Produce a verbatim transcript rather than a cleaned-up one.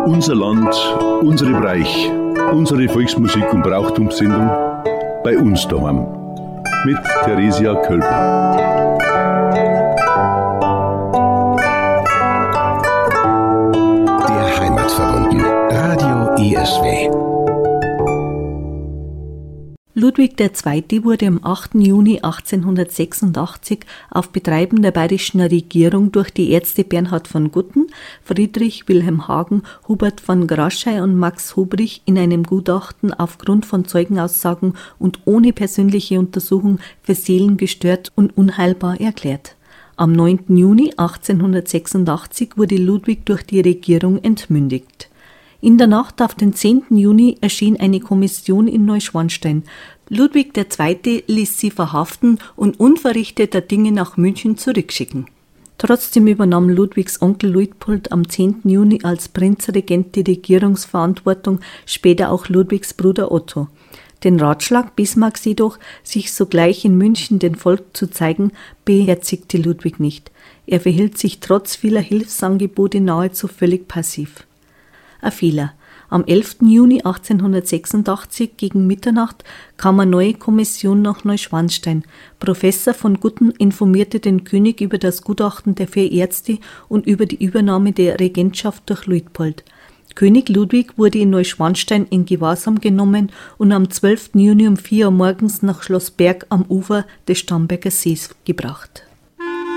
Unser Land, unsere Bereich, unsere Volksmusik und Brauchtumssendung bei uns daheim. Mit Theresia Kölber. Der Heimatverbunden. Radio E S W. Ludwig der Zweite wurde am achten Juni achtzehnhundertsechsundachtzig auf Betreiben der bayerischen Regierung durch die Ärzte Bernhard von Gutten, Friedrich Wilhelm Hagen, Hubert von Graschey und Max Hubrich in einem Gutachten aufgrund von Zeugenaussagen und ohne persönliche Untersuchung für seelengestört und unheilbar erklärt. Am neunten Juni achtzehnhundertsechsundachtzig wurde Ludwig durch die Regierung entmündigt. In der Nacht auf den zehnten Juni erschien eine Kommission in Neuschwanstein. Ludwig der Zweite ließ sie verhaften und unverrichteter Dinge nach München zurückschicken. Trotzdem übernahm Ludwigs Onkel Luitpold am zehnten Juni als Prinzregent die Regierungsverantwortung, später auch Ludwigs Bruder Otto. Den Ratschlag Bismarcks jedoch, sich sogleich in München dem Volk zu zeigen, beherzigte Ludwig nicht. Er verhielt sich trotz vieler Hilfsangebote nahezu völlig passiv. Ein Fehler. Am elften Juni achtzehnhundertsechsundachtzig gegen Mitternacht kam eine neue Kommission nach Neuschwanstein. Professor von Gutten informierte den König über das Gutachten der vier Ärzte und über die Übernahme der Regentschaft durch Luitpold. König Ludwig wurde in Neuschwanstein in Gewahrsam genommen und am zwölften Juni um vier Uhr morgens nach Schloss Berg am Ufer des Starnberger Sees gebracht.